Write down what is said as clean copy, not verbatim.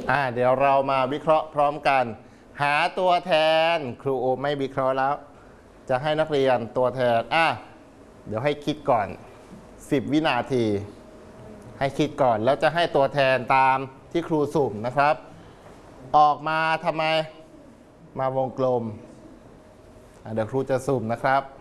เดี๋ยวเรามาวิเคราะห์พร้อมกันหาตัวแทนครูโอไม่วิเคราะห์แล้วจะให้นักเรียนตัวแทนเดี๋ยวให้คิดก่อน10 วินาทีให้คิดก่อนแล้วจะให้ตัวแทนตามที่ครูสุ่มนะครับออกมาทำไมมาวงกลมเดี๋ยวครูจะสุ่มนะครับ